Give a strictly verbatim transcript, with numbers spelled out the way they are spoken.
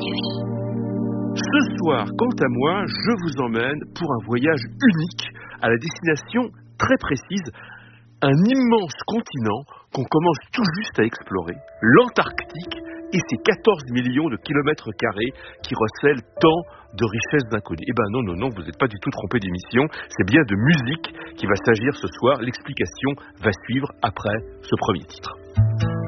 Ce soir, quant à moi, je vous emmène pour un voyage unique à la destination très précise, un immense continent qu'on commence tout juste à explorer, l'Antarctique et ses quatorze millions de kilomètres carrés qui recèlent tant de richesses inconnues. Eh ben non, non, non, vous n'êtes pas du tout trompé d'émission, c'est bien de musique qui va s'agir ce soir. L'explication va suivre après ce premier titre.